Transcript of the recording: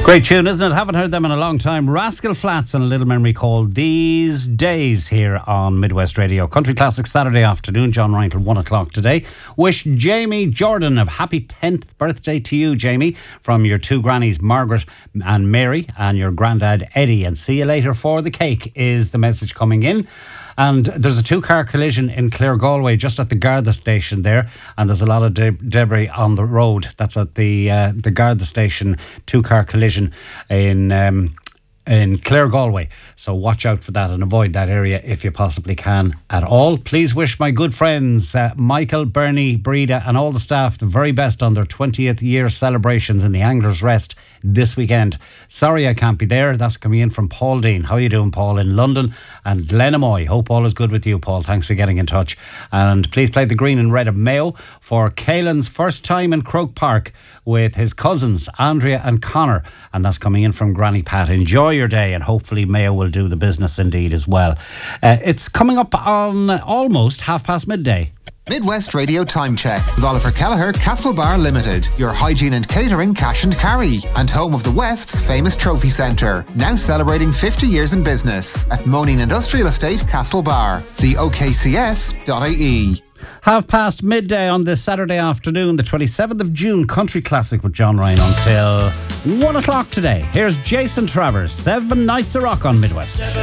Great tune, isn't it? Haven't heard them in a long time. Rascal Flatts and a little memory called These Days here on Midwest Radio. Country Classic Saturday afternoon. John Ryan till 1 o'clock today. Wish Jamie Jordan a happy 10th birthday to you, Jamie, from your two grannies, Margaret and Mary, and your granddad, Eddie. And see you later for the cake is the message coming in. And there's a two-car collision in Clare Galway, just at the Garda station there, and there's a lot of debris on the road. That's at the Garda station, two-car collision in Clare Galway. So watch out for that and avoid that area if you possibly can at all. Please wish my good friends Michael, Bernie, Breda and all the staff the very best on their 20th year celebrations in the Anglers Rest this weekend. Sorry I can't be there. That's coming in from Paul Dean. How are you doing, Paul, in London? And Glenamoy. Hope all is good with you, Paul. Thanks for getting in touch. And please play the green and red of Mayo for Caelan's first time in Croke Park with his cousins Andrea and Connor, and that's coming in from Granny Pat. Enjoy your day, and hopefully Mayo will do the business indeed as well. It's coming up on almost midday. Midwest Radio Time Check with Oliver Kelleher, Castlebar Limited, your hygiene and catering cash and carry, and home of the West's famous trophy centre, now celebrating 50 years in business at Moaning Industrial Estate, Castlebar. See okcs.ie. Midday on this Saturday afternoon, the 27th of June, Country Classic with John Ryan until 1 o'clock today. Here's Jason Travers, 7 Nights of Rock on Midwest.